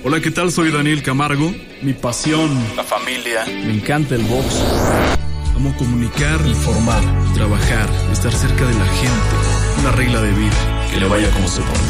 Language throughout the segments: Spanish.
Hola, ¿qué tal? Soy Daniel Camargo. Mi pasión, la familia. Me encanta el box. Amo comunicar, informar, trabajar, estar cerca de la gente. Una regla de vida, que le vaya como se pone.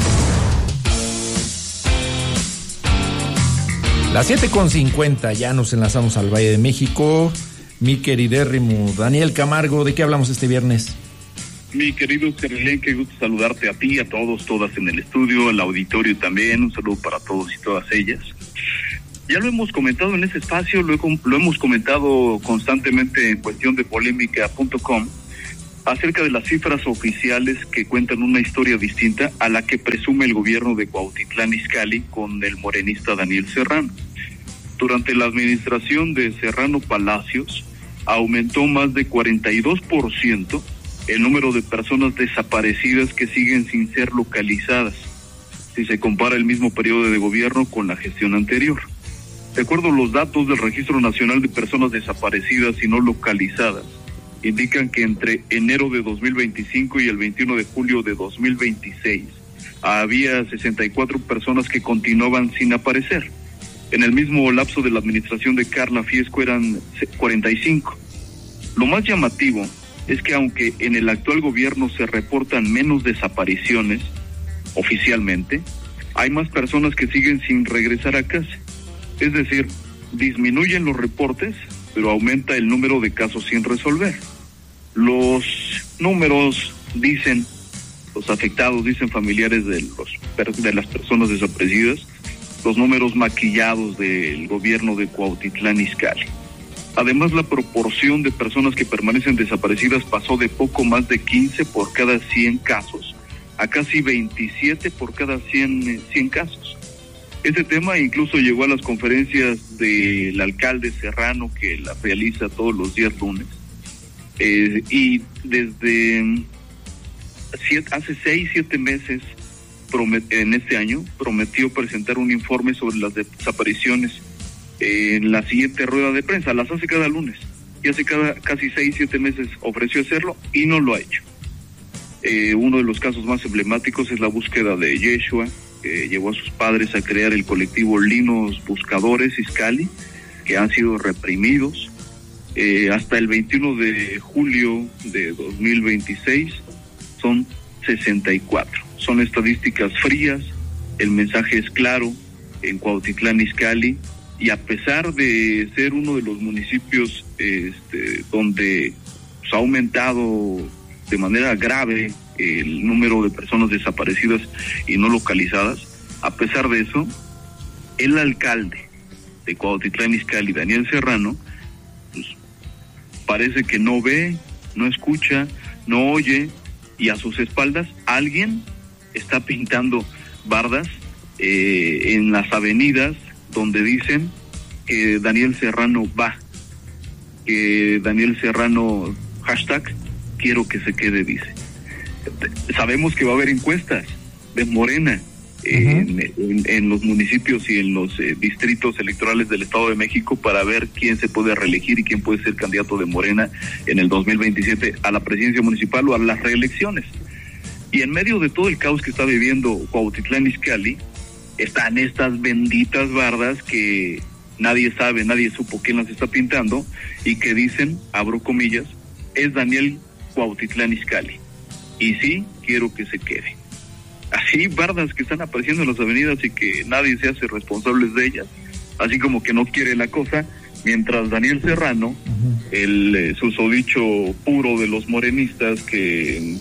Las 7:50, ya nos enlazamos al Valle de México. Mi queridérrimo Daniel Camargo, ¿de qué hablamos este viernes? Mi querido Cerilén, qué gusto saludarte a ti, a todos, todas en el estudio, al auditorio también, un saludo para todos y todas ellas. Ya lo hemos comentado en ese espacio, lo hemos comentado constantemente en cuestión de polémica.com, acerca de las cifras oficiales que cuentan una historia distinta a la que presume el gobierno de Cuautitlán Izcalli con el morenista Daniel Serrano. Durante la administración de Serrano Palacios, aumentó más de 42% el número de personas desaparecidas que siguen sin ser localizadas, si se compara el mismo periodo de gobierno con la gestión anterior. De acuerdo a los datos del Registro Nacional de Personas Desaparecidas y No Localizadas, indican que entre enero de 2025 y el 21 de julio de 2026, había 64 personas que continuaban sin aparecer. En el mismo lapso de la administración de Carla Fiesco eran 45. Lo más llamativo es que aunque en el actual gobierno se reportan menos desapariciones, oficialmente, hay más personas que siguen sin regresar a casa. Es decir, disminuyen los reportes, pero aumenta el número de casos sin resolver. Los números dicen, los afectados, dicen familiares de las personas desaparecidas, los números maquillados del gobierno de Cuautitlán Izcalli. Además, la proporción de personas que permanecen desaparecidas pasó de poco más de 15 por cada 100 casos a casi 27 por cada 100 casos. Este tema incluso llegó a las conferencias del alcalde Serrano, que la realiza todos los días lunes. Y desde hace 6-7 meses, en este año, prometió presentar un informe sobre las desapariciones en la siguiente rueda de prensa. Las hace cada lunes y hace casi 6-7 meses ofreció hacerlo y no lo ha hecho. Uno de los casos más emblemáticos es la búsqueda de Yeshua, que llevó a sus padres a crear el colectivo Linos Buscadores Izcalli, que han sido reprimidos. Hasta el 21 de julio de 2026 son 64. Son estadísticas frías, el mensaje es claro en Cuautitlán Izcalli, y a pesar de ser uno de los municipios donde ha aumentado de manera grave el número de personas desaparecidas y no localizadas, a pesar de eso, el alcalde de Cuautitlán Izcalli, Daniel Serrano, pues, parece que no ve, no escucha, no oye, y a sus espaldas alguien está pintando bardas en las avenidas donde dicen que Daniel Serrano va, que Daniel Serrano, hashtag, quiero que se quede, dice. Sabemos que va a haber encuestas de Morena en los municipios y en los distritos electorales del Estado de México para ver quién se puede reelegir y quién puede ser candidato de Morena en el 2027 a la presidencia municipal o a las reelecciones. Y en medio de todo el caos que está viviendo Cuautitlán Izcalli, están estas benditas bardas que nadie sabe, nadie supo quién las está pintando y que dicen, abro comillas, es Daniel Cuautitlán Izcalli. Y sí, quiero que se quede. Así, bardas que están apareciendo en las avenidas y que nadie se hace responsable de ellas, así como que no quiere la cosa, mientras Daniel Serrano, el susodicho puro de los morenistas, que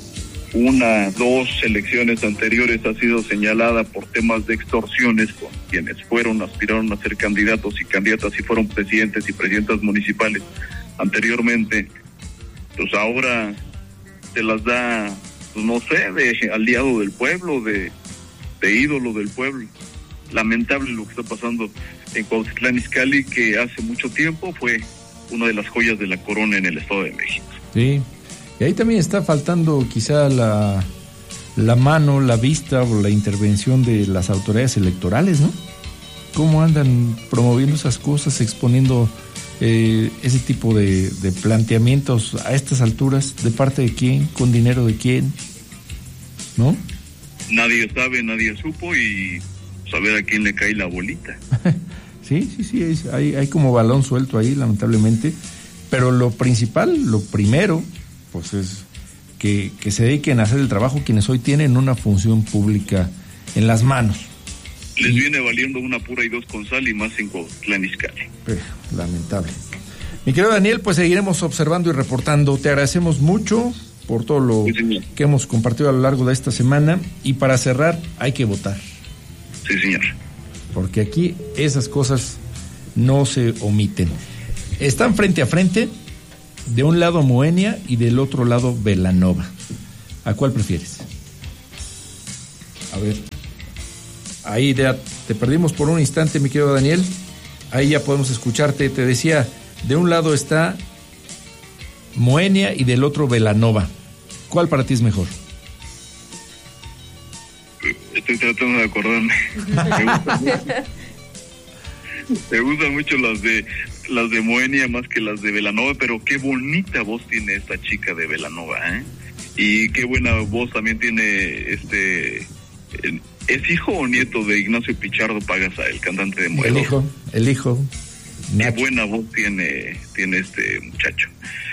2 elecciones anteriores ha sido señalada por temas de extorsiones con quienes aspiraron a ser candidatos y candidatas y fueron presidentes y presidentas municipales anteriormente, pues ahora se las da, pues no sé, de aliado del pueblo, de ídolo del pueblo. Lamentable lo que está pasando en Cuautitlán Izcalli, que hace mucho tiempo fue una de las joyas de la corona en el Estado de México. Sí. Y ahí también está faltando quizá la mano, la vista o la intervención de las autoridades electorales, ¿no? ¿Cómo andan promoviendo esas cosas, exponiendo ese tipo de planteamientos a estas alturas? ¿De parte de quién? ¿Con dinero de quién? ¿No? Nadie sabe, nadie supo y a ver a quién le cae la bolita. Sí, hay como balón suelto ahí, lamentablemente. Pero lo principal, lo primero, pues es que se dediquen a hacer el trabajo quienes hoy tienen una función pública en las manos. Les viene valiendo una pura y dos con sal y más en Cuautitlán Izcalli. Lamentable. Mi querido Daniel, pues seguiremos observando y reportando. Te agradecemos mucho por todo lo que hemos compartido a lo largo de esta semana. Y para cerrar, hay que votar. Sí, señor. Porque aquí esas cosas no se omiten. Están frente a frente, de un lado Moenia y del otro lado Belanova. ¿A cuál prefieres? A ver. Ahí ya te perdimos por un instante, mi querido Daniel. Ahí ya podemos escucharte. Te decía, de un lado está Moenia y del otro Belanova. ¿Cuál para ti es mejor? Estoy tratando de acordarme. Me gustan mucho las de Moenia más que las de Belanova, pero qué bonita voz tiene esta chica de Belanova, ¿eh? Y qué buena voz también tiene ¿es hijo o nieto de Ignacio Pichardo Pagasa, el cantante de Moenia? El hijo. Qué buena voz tiene este muchacho.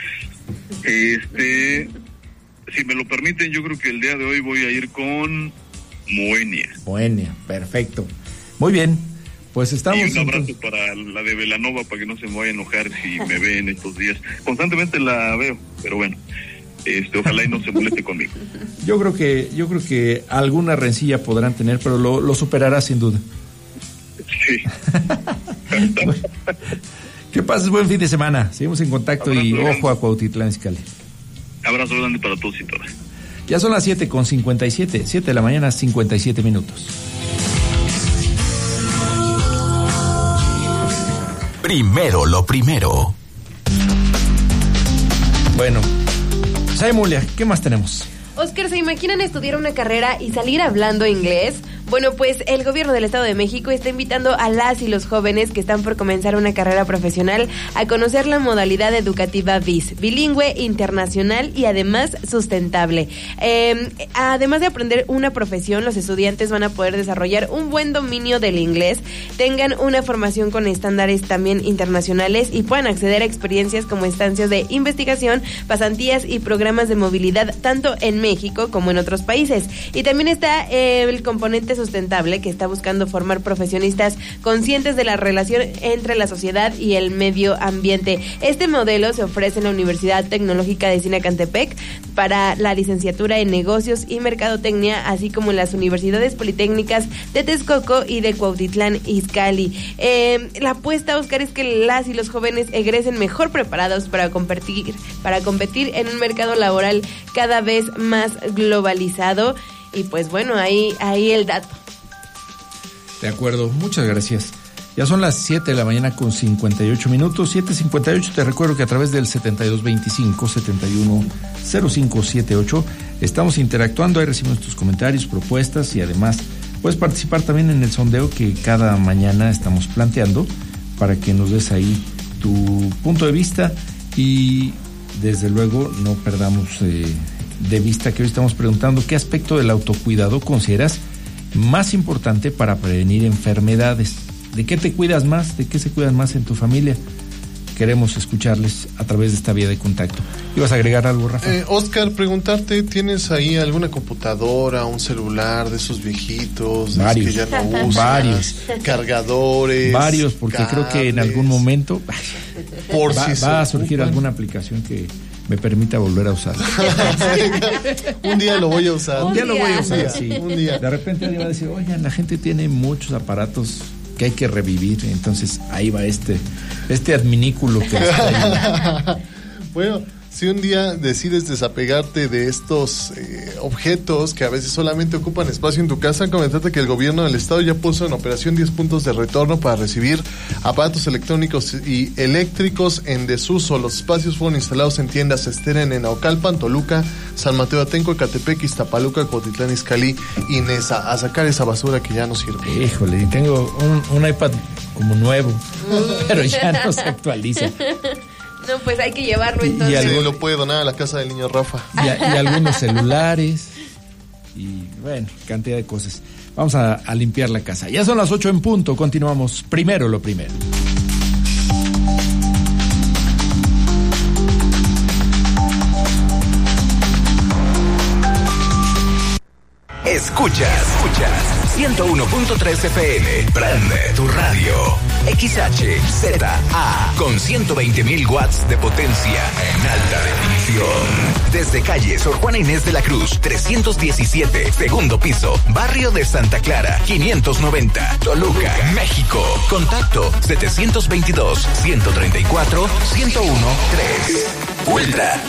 Si me lo permiten, yo creo que el día de hoy voy a ir con Moenia, perfecto. Muy bien, pues estamos... Y un abrazo para la de Belanova, para que no se me vaya a enojar si me ve en estos días. Constantemente la veo, pero bueno, ojalá y no se moleste conmigo. Yo creo que alguna rencilla podrán tener, pero lo superará sin duda. Sí. Que pases buen fin de semana. Seguimos en contacto. Abrazo, y ojo a Cuautitlán Izcalli. Abrazo grande para todos y todas. Ya son las 7:57, 7 de la mañana, 57 minutos. Primero lo primero. Bueno, Saimulia, ¿qué más tenemos? Oscar, ¿se imaginan estudiar una carrera y salir hablando inglés? Bueno, pues el gobierno del Estado de México está invitando a las y los jóvenes que están por comenzar una carrera profesional a conocer la modalidad educativa BIS, bilingüe, internacional y además sustentable. Además de aprender una profesión, los estudiantes van a poder desarrollar un buen dominio del inglés, tengan una formación con estándares también internacionales y puedan acceder a experiencias como estancias de investigación, pasantías y programas de movilidad tanto en México como en otros países. Y también está el componente sustentable, que está buscando formar profesionistas conscientes de la relación entre la sociedad y el medio ambiente. Este modelo se ofrece en la Universidad Tecnológica de Sinacantepec para la licenciatura en negocios y mercadotecnia, así como en las universidades politécnicas de Texcoco y de Cuautitlán Izcalli. La apuesta, Oscar, es que las y los jóvenes egresen mejor preparados para competir en un mercado laboral cada vez más globalizado. Y pues bueno, ahí el dato. De acuerdo, muchas gracias. Ya son las 7 de la mañana con 58 minutos, 7:58. Te recuerdo que a través del 7225-710578 estamos interactuando. Ahí recibimos tus comentarios, propuestas y además puedes participar también en el sondeo que cada mañana estamos planteando para que nos des ahí tu punto de vista y desde luego no perdamos de vista que hoy estamos preguntando qué aspecto del autocuidado consideras más importante para prevenir enfermedades. ¿De qué te cuidas más? ¿De qué se cuidan más en tu familia? Queremos escucharles a través de esta vía de contacto. ¿Ibas a agregar algo, Rafa? Oscar, preguntarte, ¿tienes ahí alguna computadora, un celular de esos viejitos? Varios. Que ya no usas, varios. Cargadores. Varios, porque cables, creo que en algún momento va a surgir alguna aplicación que me permita volver a usar. Un día lo voy a usar. Un día lo voy a usar, sí. Un día. De repente alguien va a decir, oigan, la gente tiene muchos aparatos que hay que revivir, entonces ahí va este adminículo que está ahí. Bueno, si un día decides desapegarte de estos objetos que a veces solamente ocupan espacio en tu casa, comentarte que el gobierno del estado ya puso en operación 10 puntos de retorno para recibir aparatos electrónicos y eléctricos en desuso. Los espacios fueron instalados en tiendas Esteren en Naucalpan, Toluca, San Mateo Atenco, Ecatepec, Iztapaluca, Cuautitlán Izcalli y Nesa, a sacar esa basura que ya no sirve. Híjole, tengo un iPad como nuevo, pero ya no se actualiza. No, pues hay que llevarlo entonces. Y lo puede donar a la casa del niño Rafa. Y algunos celulares. Y bueno, cantidad de cosas. Vamos a limpiar la casa. Ya son las 8 en punto. Continuamos. Primero lo primero. Escuchas 101.3 FM. Prende tu radio. XHZA con 120.000 watts de potencia en alta definición. Desde calle Sor Juana Inés de la Cruz, 317, segundo piso, barrio de Santa Clara, 590, Toluca, México. Contacto 722-134-1013. Ultra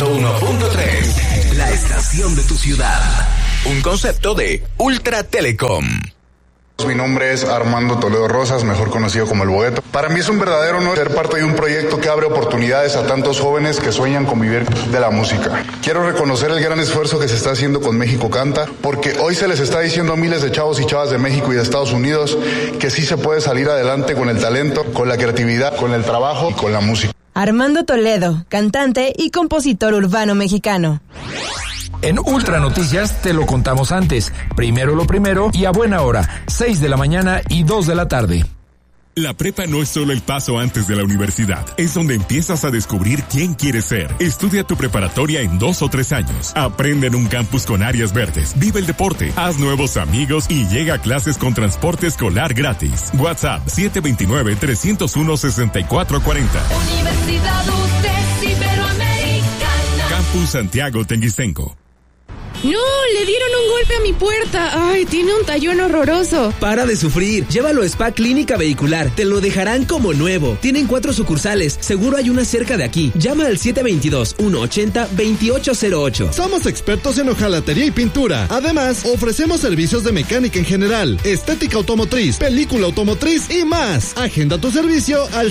101.3, la estación de tu ciudad. Un concepto de Ultra Telecom. Mi nombre es Armando Toledo Rosas, mejor conocido como El Bogueto. Para mí es un verdadero honor ser parte de un proyecto que abre oportunidades a tantos jóvenes que sueñan con vivir de la música. Quiero reconocer el gran esfuerzo que se está haciendo con México Canta, porque hoy se les está diciendo a miles de chavos y chavas de México y de Estados Unidos que sí se puede salir adelante con el talento, con la creatividad, con el trabajo y con la música. Armando Toledo, cantante y compositor urbano mexicano. En Ultra Noticias te lo contamos antes. Primero lo primero y a buena hora, 6 de la mañana y 2 de la tarde. La prepa no es solo el paso antes de la universidad, es donde empiezas a descubrir quién quieres ser. Estudia tu preparatoria en 2 o 3 años. Aprende en un campus con áreas verdes, vive el deporte, haz nuevos amigos y llega a clases con transporte escolar gratis. WhatsApp 729-301-6440. Universidad UTES Iberoamericana. Campus Santiago Tenguistenco. ¡No! ¡Le dieron un golpe a mi puerta! ¡Ay, tiene un tallón horroroso! Para de sufrir. Llévalo a Spa Clínica Vehicular. Te lo dejarán como nuevo. Tienen 4 sucursales. Seguro hay una cerca de aquí. Llama al 722-180-2808. Somos expertos en hojalatería y pintura. Además, ofrecemos servicios de mecánica en general, estética automotriz, película automotriz y más. Agenda tu servicio al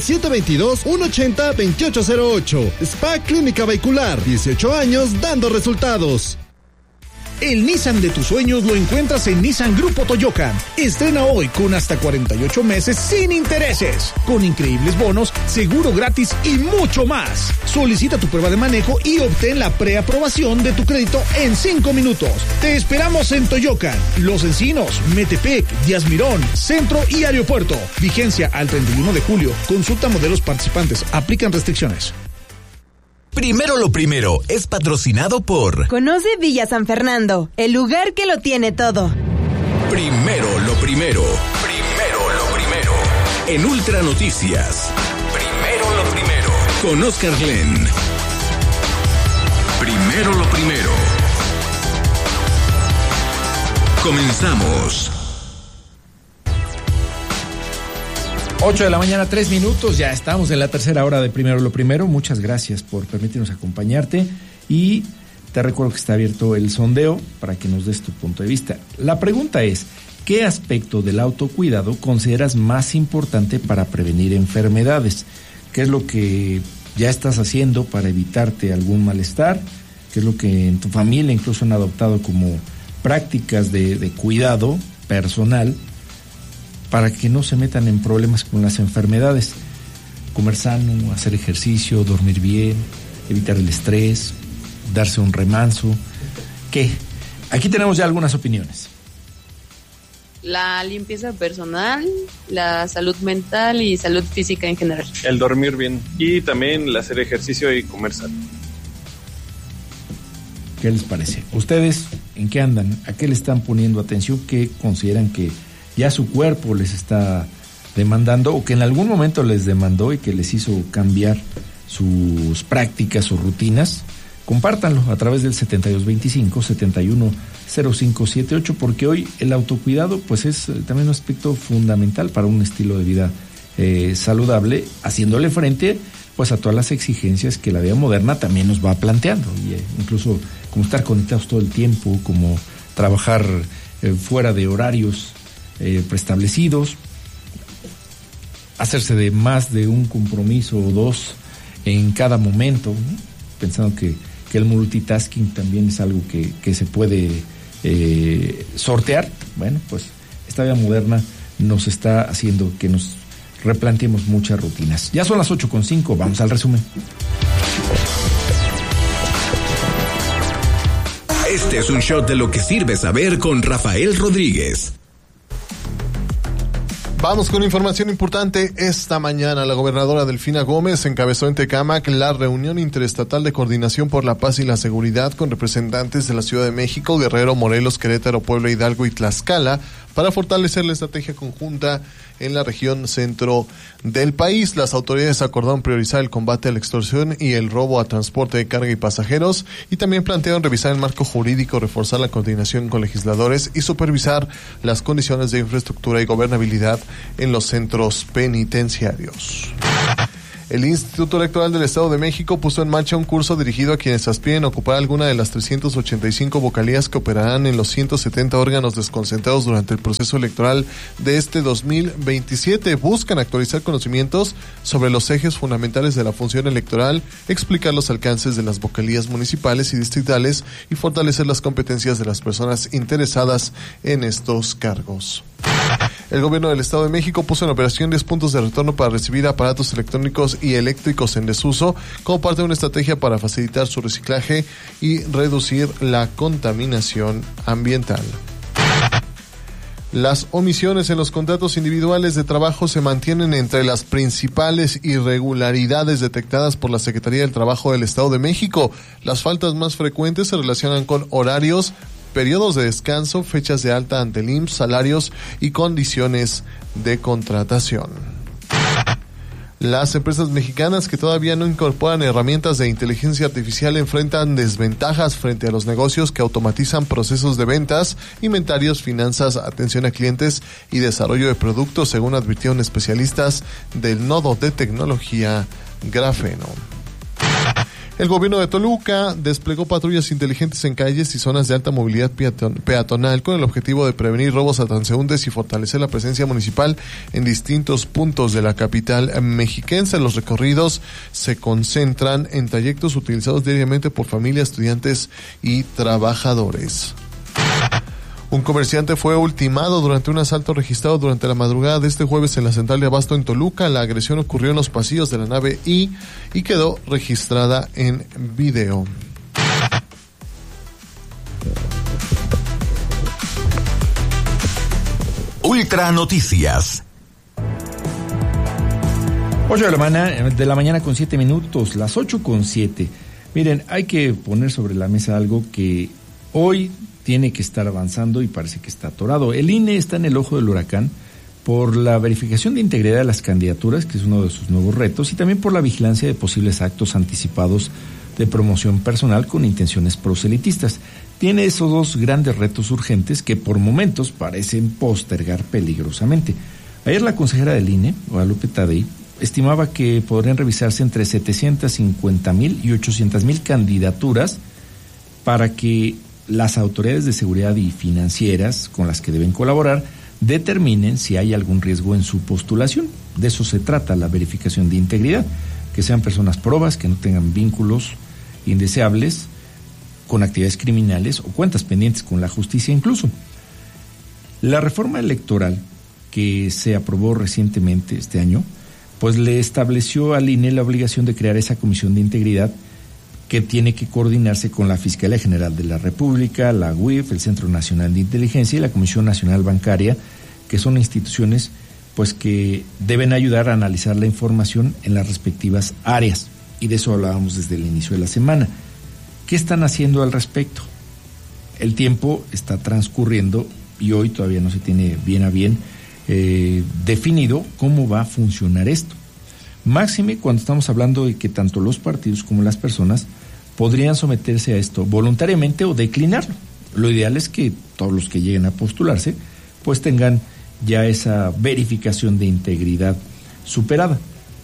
722-180-2808. Spa Clínica Vehicular. 18 años dando resultados. El Nissan de tus sueños lo encuentras en Nissan Grupo Toyocan. Estrena hoy con hasta 48 meses sin intereses, con increíbles bonos, seguro gratis y mucho más. Solicita tu prueba de manejo y obtén la preaprobación de tu crédito en 5 minutos. Te esperamos en Toyocan, Los Encinos, Metepec, Díaz Mirón, Centro y Aeropuerto. Vigencia al 31 de julio. Consulta modelos participantes. Aplican restricciones. Primero lo primero es patrocinado por... Conoce Villa San Fernando, el lugar que lo tiene todo. Primero lo primero. Primero lo primero. En Ultra Noticias. Primero lo primero. Con Oscar Glenn. Primero lo primero. Comenzamos. 8 de la mañana, 3 minutos, ya estamos en la tercera hora de Primero lo Primero. Muchas gracias por permitirnos acompañarte y te recuerdo que está abierto el sondeo para que nos des tu punto de vista. La pregunta es, ¿qué aspecto del autocuidado consideras más importante para prevenir enfermedades? ¿Qué es lo que ya estás haciendo para evitarte algún malestar? ¿Qué es lo que en tu familia incluso han adoptado como prácticas de cuidado personal para que no se metan en problemas con las enfermedades? Comer sano, hacer ejercicio, dormir bien, evitar el estrés, darse un remanso. ¿Qué? Aquí tenemos ya algunas opiniones. La limpieza personal, la salud mental y salud física en general. El dormir bien y también el hacer ejercicio y comer sano. ¿Qué les parece? ¿Ustedes en qué andan? ¿A qué le están poniendo atención? ¿Qué consideran que ya su cuerpo les está demandando o que en algún momento les demandó y que les hizo cambiar sus prácticas, sus rutinas? Compártanlo a través del 7225-710578, porque hoy el autocuidado pues es también un aspecto fundamental para un estilo de vida saludable, haciéndole frente pues a todas las exigencias que la vida moderna también nos va planteando, y incluso como estar conectados todo el tiempo, como trabajar fuera de horarios preestablecidos, hacerse de más de un compromiso o dos en cada momento, ¿no? Pensando que el multitasking también es algo que se puede sortear. Bueno, pues esta vida moderna nos está haciendo que nos replanteemos muchas rutinas. Ya son las 8:05, vamos al resumen. Este es un shot de lo que sirve saber con Rafael Rodríguez. Vamos con información importante. Esta mañana la gobernadora Delfina Gómez encabezó en Tecámac la reunión interestatal de coordinación por la paz y la seguridad con representantes de la Ciudad de México, Guerrero, Morelos, Querétaro, Puebla, Hidalgo y Tlaxcala para fortalecer la estrategia conjunta en la región centro del país. Las autoridades acordaron priorizar el combate a la extorsión y el robo a transporte de carga y pasajeros, y también plantearon revisar el marco jurídico, reforzar la coordinación con legisladores y supervisar las condiciones de infraestructura y gobernabilidad en los centros penitenciarios. El Instituto Electoral del Estado de México puso en marcha un curso dirigido a quienes aspiren a ocupar alguna de las 385 vocalías que operarán en los 170 órganos desconcentrados durante el proceso electoral de este 2027. Buscan actualizar conocimientos sobre los ejes fundamentales de la función electoral, explicar los alcances de las vocalías municipales y distritales y fortalecer las competencias de las personas interesadas en estos cargos. El gobierno del Estado de México puso en operación 10 puntos de retorno para recibir aparatos electrónicos y eléctricos en desuso como parte de una estrategia para facilitar su reciclaje y reducir la contaminación ambiental. Las omisiones en los contratos individuales de trabajo se mantienen entre las principales irregularidades detectadas por la Secretaría del Trabajo del Estado de México. Las faltas más frecuentes se relacionan con horarios, periodos de descanso, fechas de alta ante el IMSS, salarios y condiciones de contratación. Las empresas mexicanas que todavía no incorporan herramientas de inteligencia artificial enfrentan desventajas frente a los negocios que automatizan procesos de ventas, inventarios, finanzas, atención a clientes y desarrollo de productos, según advirtieron especialistas del nodo de tecnología Grafeno. El gobierno de Toluca desplegó patrullas inteligentes en calles y zonas de alta movilidad peatonal con el objetivo de prevenir robos a transeúntes y fortalecer la presencia municipal en distintos puntos de la capital mexiquense. Los recorridos se concentran en trayectos utilizados diariamente por familias, estudiantes y trabajadores. Un comerciante fue ultimado durante un asalto registrado durante la madrugada de este jueves en la central de abasto en Toluca. La agresión ocurrió en los pasillos de la nave I y quedó registrada en video. Ultra Noticias. 8 de la mañana con 7 minutos, las 8:07. Miren, hay que poner sobre la mesa algo que hoy tiene que estar avanzando y parece que está atorado. El INE está en el ojo del huracán por la verificación de integridad de las candidaturas, que es uno de sus nuevos retos, y también por la vigilancia de posibles actos anticipados de promoción personal con intenciones proselitistas. Tiene esos dos grandes retos urgentes que por momentos parecen postergar peligrosamente. Ayer la consejera del INE, Guadalupe Tadei, estimaba que podrían revisarse entre 750,000 y 800,000 candidaturas para que las autoridades de seguridad y financieras con las que deben colaborar determinen si hay algún riesgo en su postulación. De eso se trata la verificación de integridad, que sean personas probas, que no tengan vínculos indeseables con actividades criminales o cuentas pendientes con la justicia incluso. La reforma electoral que se aprobó recientemente este año, pues le estableció al INE la obligación de crear esa comisión de integridad que tiene que coordinarse con la Fiscalía General de la República, la UIF, el Centro Nacional de Inteligencia y la Comisión Nacional Bancaria, que son instituciones pues que deben ayudar a analizar la información en las respectivas áreas. Y de eso hablábamos desde el inicio de la semana. ¿Qué están haciendo al respecto? El tiempo está transcurriendo y hoy todavía no se tiene bien a bien definido cómo va a funcionar esto. Máxime cuando estamos hablando de que tanto los partidos como las personas podrían someterse a esto voluntariamente o declinarlo. Lo ideal es que todos los que lleguen a postularse pues tengan ya esa verificación de integridad superada.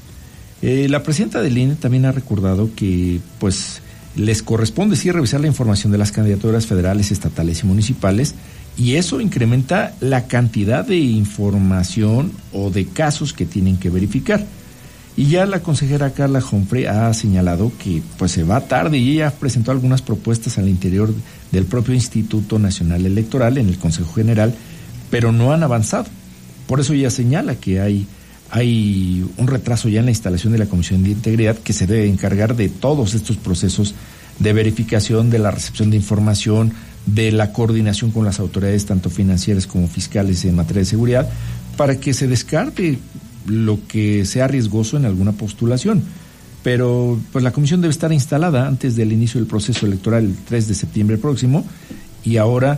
La presidenta del INE también ha recordado que pues les corresponde sí revisar la información de las candidaturas federales, estatales y municipales, y eso incrementa la cantidad de información o de casos que tienen que verificar. Y ya la consejera Carla Humphrey ha señalado que pues se va tarde y ella presentó algunas propuestas al interior del propio Instituto Nacional Electoral en el Consejo General, pero no han avanzado. Por eso ella señala que hay un retraso ya en la instalación de la Comisión de Integridad que se debe encargar de todos estos procesos de verificación, de la recepción de información, de la coordinación con las autoridades tanto financieras como fiscales en materia de seguridad, para que se descarte lo que sea riesgoso en alguna postulación. Pero pues la comisión debe estar instalada antes del inicio del proceso electoral el 3 de septiembre próximo, y ahora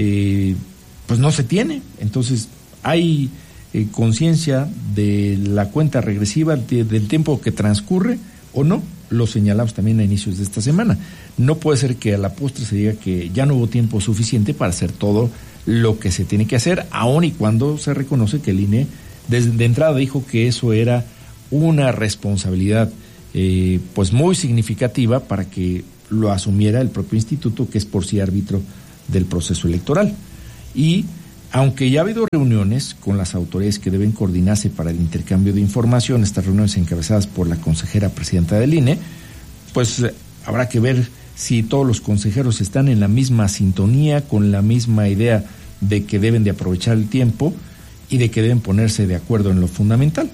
pues no se tiene. Entonces hay conciencia de la cuenta regresiva del tiempo que transcurre o no. Lo señalamos también a inicios de esta semana. No puede ser que a la postre se diga que ya no hubo tiempo suficiente para hacer todo lo que se tiene que hacer, aun y cuando se reconoce que el INE de entrada dijo que eso era una responsabilidad pues muy significativa para que lo asumiera el propio instituto, que es por sí árbitro del proceso electoral. Y aunque ya ha habido reuniones con las autoridades que deben coordinarse para el intercambio de información, estas reuniones encabezadas por la consejera presidenta del INE, pues habrá que ver si todos los consejeros están en la misma sintonía, con la misma idea de que deben de aprovechar el tiempo y de que deben ponerse de acuerdo en lo fundamental.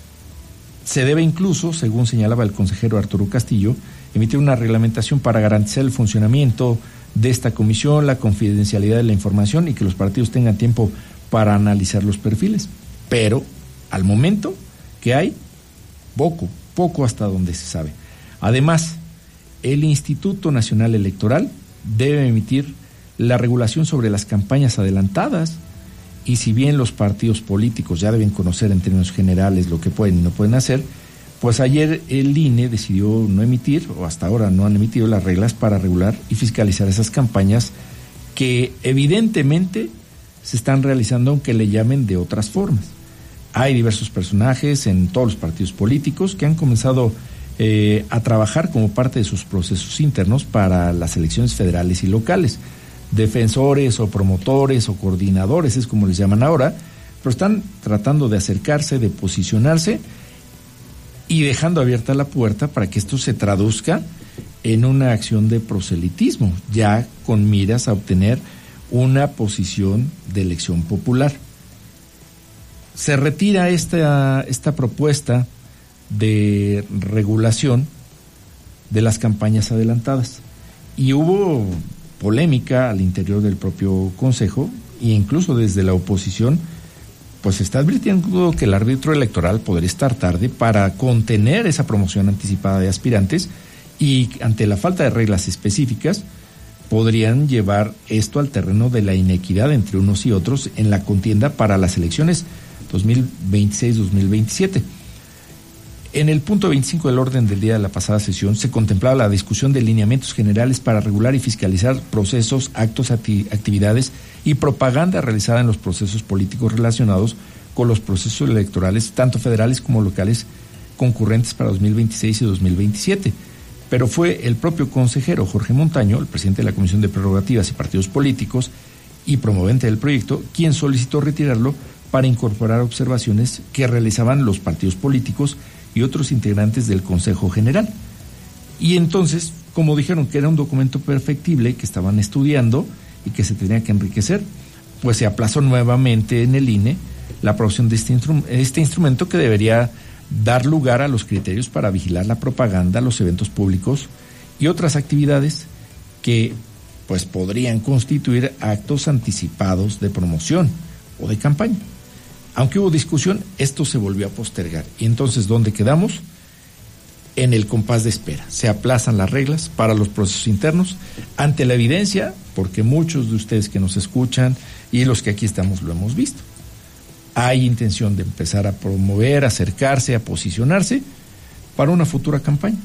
Se debe incluso, según señalaba el consejero Arturo Castillo, emitir una reglamentación para garantizar el funcionamiento de esta comisión, la confidencialidad de la información y que los partidos tengan tiempo para analizar los perfiles. Pero al momento que hay, poco hasta donde se sabe. Además, el Instituto Nacional Electoral debe emitir la regulación sobre las campañas adelantadas, y si bien los partidos políticos ya deben conocer en términos generales lo que pueden y no pueden hacer, pues ayer el INE decidió no emitir, o hasta ahora no han emitido las reglas para regular y fiscalizar esas campañas que evidentemente se están realizando, aunque le llamen de otras formas. Hay diversos personajes en todos los partidos políticos que han comenzado a trabajar como parte de sus procesos internos para las elecciones federales y locales. Defensores o promotores o coordinadores, es como les llaman ahora, pero están tratando de acercarse, de posicionarse y dejando abierta la puerta para que esto se traduzca en una acción de proselitismo, ya con miras a obtener una posición de elección popular. Se retira esta propuesta de regulación de las campañas adelantadas, y hubo polémica al interior del propio Consejo, e incluso desde la oposición pues se está advirtiendo que el árbitro electoral podría estar tarde para contener esa promoción anticipada de aspirantes, y ante la falta de reglas específicas podrían llevar esto al terreno de la inequidad entre unos y otros en la contienda para las elecciones 2026-2027. En el punto 25 del orden del día de la pasada sesión se contemplaba la discusión de lineamientos generales para regular y fiscalizar procesos, actos, actividades y propaganda realizada en los procesos políticos relacionados con los procesos electorales, tanto federales como locales, concurrentes para 2026 y 2027. Pero fue el propio consejero Jorge Montaño, el presidente de la Comisión de Prerrogativas y Partidos Políticos y promovente del proyecto, quien solicitó retirarlo para incorporar observaciones que realizaban los partidos políticos y otros integrantes del Consejo General. Y entonces, como dijeron que era un documento perfectible que estaban estudiando y que se tenía que enriquecer, pues se aplazó nuevamente en el INE la aprobación de este instrumento, que debería dar lugar a los criterios para vigilar la propaganda, los eventos públicos y otras actividades que pues podrían constituir actos anticipados de promoción o de campaña. Aunque hubo discusión, esto se volvió a postergar. Y entonces, ¿dónde quedamos? En el compás de espera. Se aplazan las reglas para los procesos internos ante la evidencia, porque muchos de ustedes que nos escuchan y los que aquí estamos lo hemos visto. Hay intención de empezar a promover, a acercarse, a posicionarse para una futura campaña.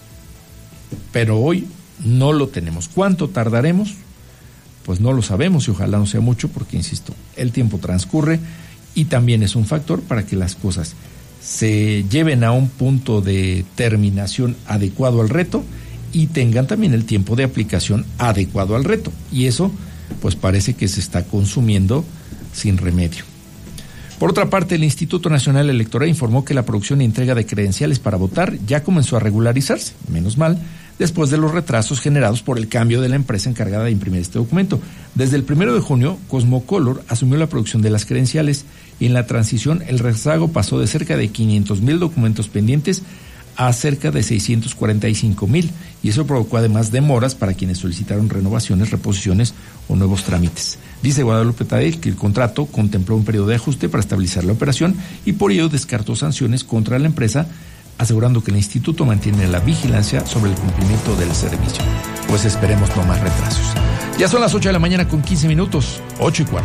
Pero hoy no lo tenemos. ¿Cuánto tardaremos? Pues no lo sabemos, y ojalá no sea mucho, porque, insisto, el tiempo transcurre y también es un factor para que las cosas se lleven a un punto de terminación adecuado al reto y tengan también el tiempo de aplicación adecuado al reto. Y eso, pues parece que se está consumiendo sin remedio. Por otra parte, el Instituto Nacional Electoral informó que la producción y entrega de credenciales para votar ya comenzó a regularizarse, menos mal, después de los retrasos generados por el cambio de la empresa encargada de imprimir este documento. Desde el 1 de junio, Cosmocolor asumió la producción de las credenciales, y en la transición el rezago pasó de cerca de 500,000 documentos pendientes a cerca de 645,000, y eso provocó además demoras para quienes solicitaron renovaciones, reposiciones o nuevos trámites. Dice Guadalupe Tadei que el contrato contempló un periodo de ajuste para estabilizar la operación y por ello descartó sanciones contra la empresa, asegurando que el instituto mantiene la vigilancia sobre el cumplimiento del servicio. Pues esperemos no más retrasos. Ya son las 8 de la mañana con 15 minutos, 8:15.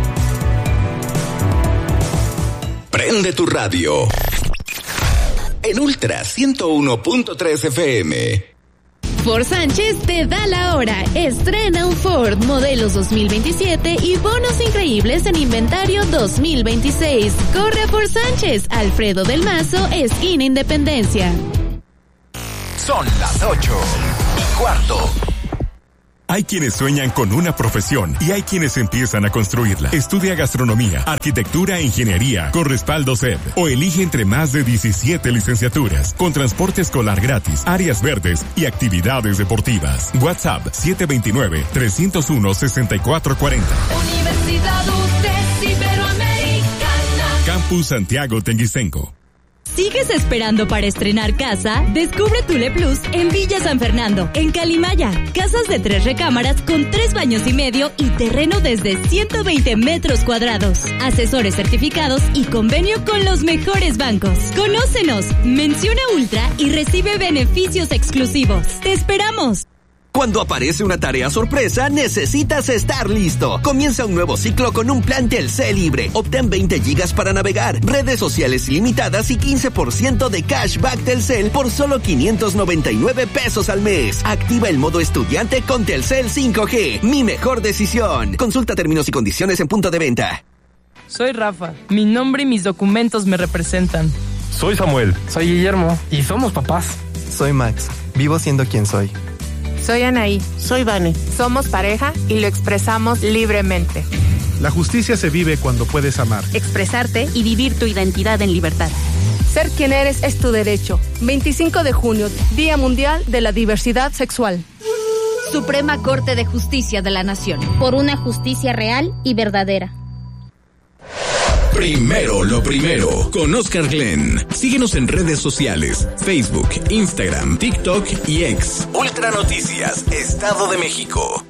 Prende tu radio en Ultra 101.3 FM. Ford Sánchez te da la hora. Estrena un Ford modelos 2027 y bonos increíbles en inventario 2026. Corre por Sánchez. Alfredo del Mazo, esquina Independencia. Son las 8:15. Hay quienes sueñan con una profesión y hay quienes empiezan a construirla. Estudia gastronomía, arquitectura e ingeniería con respaldo SEB o elige entre más de 17 licenciaturas con transporte escolar gratis, áreas verdes y actividades deportivas. WhatsApp 729-301-6440. Universidad UTES Iberoamericana. Campus Santiago Tenguistenco. ¿Sigues esperando para estrenar casa? Descubre Tule Plus en Villa San Fernando, en Calimaya. Casas de 3 recámaras con 3 baños y medio y terreno desde 120 metros cuadrados. Asesores certificados y convenio con los mejores bancos. Conócenos, menciona Ultra y recibe beneficios exclusivos. ¡Te esperamos! Cuando aparece una tarea sorpresa, necesitas estar listo. Comienza un nuevo ciclo con un plan Telcel libre. Obtén 20 gigas para navegar, redes sociales ilimitadas y 15% de cashback Telcel por solo 599 pesos al mes. Activa el modo estudiante con Telcel 5G. Mi mejor decisión. Consulta términos y condiciones en punto de venta. Soy Rafa. Mi nombre y mis documentos me representan. Soy Samuel. Soy Guillermo. Y somos papás. Soy Max. Vivo siendo quien soy. Soy Anaí. Soy Vane. Somos pareja y lo expresamos libremente. La justicia se vive cuando puedes amar, expresarte y vivir tu identidad en libertad. Ser quien eres es tu derecho. 25 de junio, Día Mundial de la Diversidad Sexual. Suprema Corte de Justicia de la Nación. Por una justicia real y verdadera. Primero lo primero, con Oscar Glenn. Síguenos en redes sociales, Facebook, Instagram, TikTok y X. Ultra Noticias, Estado de México.